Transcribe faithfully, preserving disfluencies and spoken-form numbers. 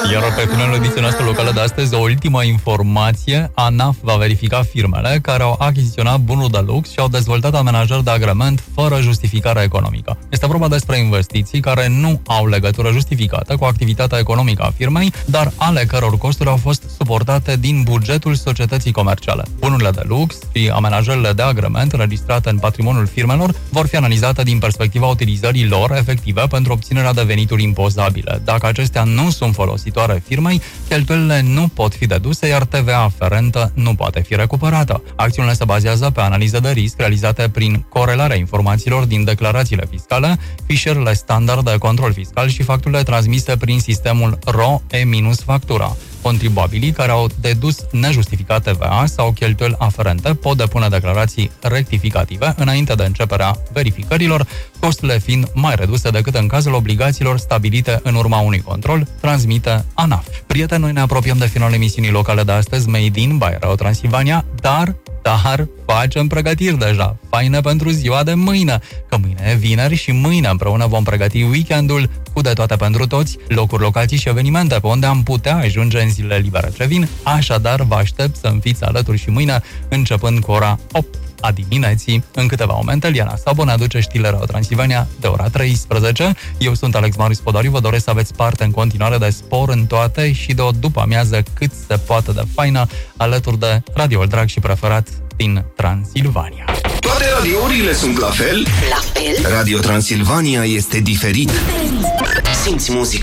Iar pe finalul ediției noastre locale de astăzi, o ultimă informație. ANAF va verifica firmele care au achiziționat bunuri de lux și au dezvoltat amenajări de agrement fără justificare economică. Este vorba despre investiții care nu au legătură justificată cu activitatea economică a firmei, dar ale căror costuri au fost suportate din bugetul societății comerciale. Bunurile de lux și amenajările de agrement înregistrate în patrimoniul firmelor vor fi analizate din perspectiva utilizării lor efective pentru obținerea de venituri impozabile. Dacă acestea nu sunt folositoare firmei, cheltuielile nu pot fi deduse, iar T V A aferentă nu poate fi recuperată. Acțiunile se bazează pe analize de risc realizate prin corelarea informațiilor din declarațiile fiscale, fișierele standard de control fiscal și facturile transmise prin sistemul R O E-factura. Contribuabilii care au dedus nejustificat T V A sau cheltuieli aferente pot depune declarații rectificative înainte de începerea verificărilor, costurile fiind mai reduse decât în cazul obligațiilor stabilite în urma unui control, transmite ANAF. Prieteni, noi ne apropiem de finalul emisiunii locale de astăzi, Made in by Radio Transilvania, dar, dar facem pregătiri deja, faine pentru ziua de mâine, că mâine e vineri și mâine împreună vom pregăti weekendul cu de toate pentru toți, locuri, locații și evenimente pe unde am putea ajunge în zilele libere ce vin, așadar vă aștept să-mi fiți alături și mâine, începând cu ora opt a dimineții. În câteva momente, Liana Sabo ne aduce știrile Radio Transilvania de ora treisprezece. Eu sunt Alex Marius Podariu, vă doresc să aveți parte în continuare de spor în toate și de o după-amiază cât se poate de faină, alături de radioul drag și preferat din Transilvania. Toate radiourile sunt la fel? La fel? Radio Transilvania este diferit. Simți muzica